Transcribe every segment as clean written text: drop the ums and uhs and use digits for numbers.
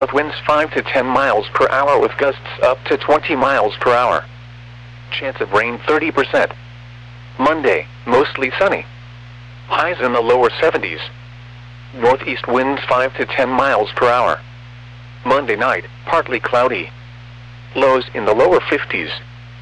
Winds 5 to 10 miles per hour with gusts up to 20 miles per hour. Chance of rain 30%. Monday, mostly sunny. Highs in the lower 70s. Northeast winds 5 to 10 miles per hour. Monday night, partly cloudy. Lows in the lower 50s.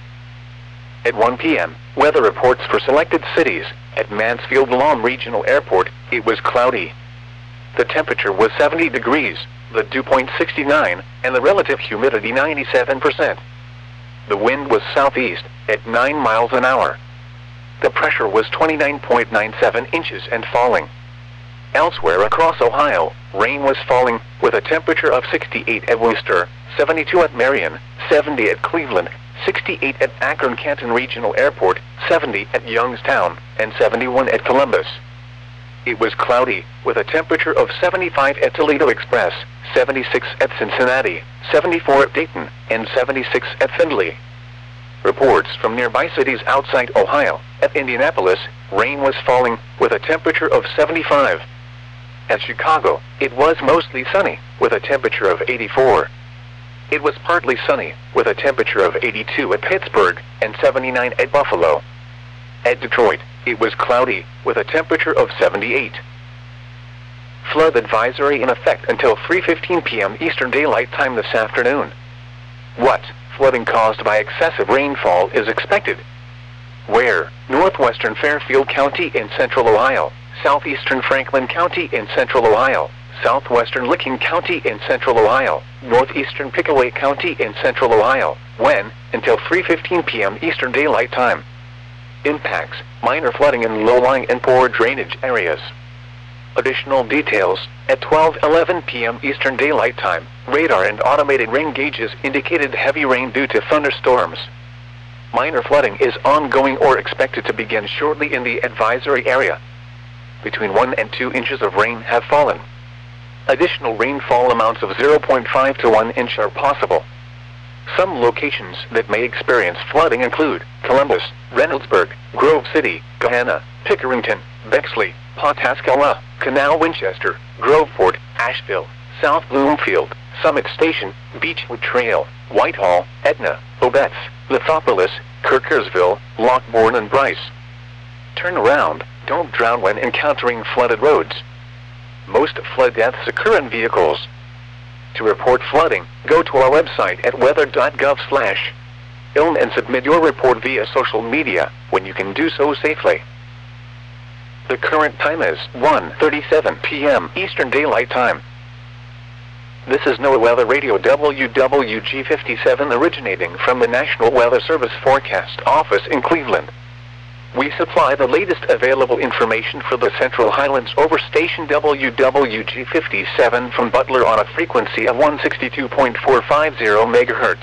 At 1 p.m., weather reports for selected cities. At Mansfield Lawn Regional Airport, it was cloudy. The temperature was 70 degrees, the dew point 69, and the relative humidity 97%. The wind was southeast, at 9 miles an hour. The pressure was 29.97 inches and falling. Elsewhere across Ohio, rain was falling, with a temperature of 68 at Worcester, 72 at Marion, 70 at Cleveland, 68 at Akron-Canton Regional Airport, 70 at Youngstown, and 71 at Columbus. It was cloudy, with a temperature of 75 at Toledo Express, 76 at Cincinnati, 74 at Dayton, and 76 at Findlay. Reports from nearby cities outside Ohio. At Indianapolis, rain was falling, with a temperature of 75. At Chicago, it was mostly sunny, with a temperature of 84. It was partly sunny, with a temperature of 82 at Pittsburgh, and 79 at Buffalo. At Detroit, it was cloudy, with a temperature of 78. Flood advisory in effect until 3:15 p.m. Eastern Daylight Time this afternoon. What flooding caused by excessive rainfall is expected? Where? Northwestern Fairfield County in central Ohio, southeastern Franklin County in central Ohio, southwestern Licking County in central Ohio, northeastern Pickaway County in central Ohio. When? Until 3:15 p.m. Eastern Daylight Time. Impacts: minor flooding in low-lying and poor drainage areas. Additional details: at 12:11 p.m. Eastern Daylight Time, radar and automated rain gauges indicated heavy rain due to thunderstorms. Minor flooding is ongoing or expected to begin shortly in the advisory area. Between 1 and 2 inches of rain have fallen. Additional rainfall amounts of 0.5 to 1 inch are possible. Some locations that may experience flooding include Columbus, Reynoldsburg, Grove City, Gahanna, Pickerington, Bexley, Pawtascala, Canal Winchester, Groveport, Asheville, South Bloomfield, Summit Station, Beechwood Trail, Whitehall, Etna, Obetz, Lithopolis, Kirkersville, Lockbourne and Bryce. Turn around, don't drown when encountering flooded roads. Most flood deaths occur in vehicles. To report flooding, go to our website at weather.gov/ilm and submit your report via social media, when you can do so safely. The current time is 1:37 p.m. Eastern Daylight Time. This is NOAA Weather Radio WWG57 originating from the National Weather Service Forecast Office in Cleveland. We supply the latest available information for the Central Highlands over station WWG57 from Butler on a frequency of 162.450 MHz.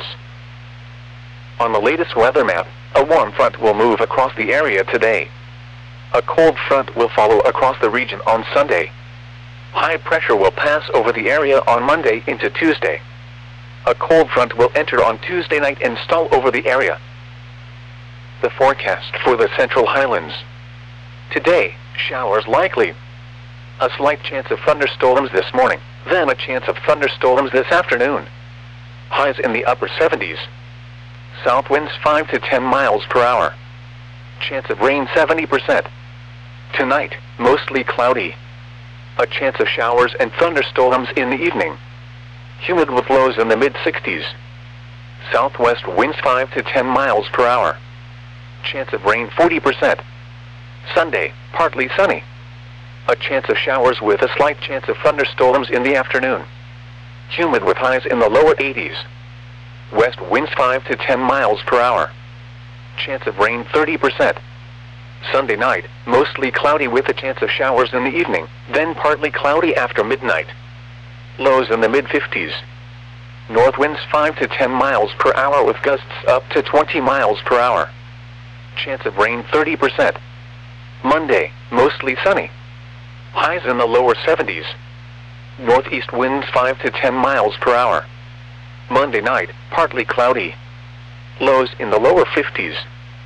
On the latest weather map, a warm front will move across the area today. A cold front will follow across the region on Sunday. High pressure will pass over the area on Monday into Tuesday. A cold front will enter on Tuesday night and stall over the area. The forecast for the Central Highlands. Today, showers likely. A slight chance of thunderstorms this morning, then a chance of thunderstorms this afternoon. Highs in the upper 70s. South winds 5 to 10 miles per hour. Chance of rain 70%. Tonight, mostly cloudy. A chance of showers and thunderstorms in the evening. Humid with lows in the mid-60s. Southwest winds 5 to 10 miles per hour. Chance of rain 40%. Sunday, partly sunny. A chance of showers with a slight chance of thunderstorms in the afternoon. Humid with highs in the lower 80s. West winds 5 to 10 miles per hour. Chance of rain 30%. Sunday night, mostly cloudy with a chance of showers in the evening, then partly cloudy after midnight. Lows in the mid-50s. North winds 5 to 10 miles per hour with gusts up to 20 miles per hour. Chance of rain 30%. Monday, mostly sunny. Highs in the lower 70s. Northeast winds 5 to 10 miles per hour. Monday night, partly cloudy. Lows in the lower 50s.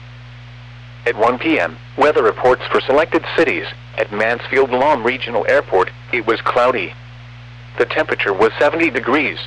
At 1 p.m., weather reports for selected cities. At Mansfield Lawn Regional Airport, it was cloudy. The temperature was 70 degrees.